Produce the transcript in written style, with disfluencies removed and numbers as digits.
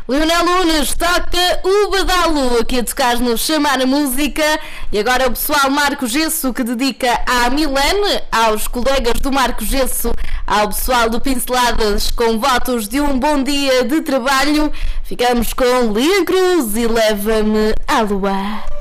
Leonel Nunes toca o Badalu aqui a tocar-nos Chamar a Música. E agora o pessoal Marco Gesso que dedica à Milene, aos colegas do Marco Gesso, ao pessoal do Pinceladas com votos de um bom dia de trabalho. Ficamos com Lia Cruz e Leva-me à Lua.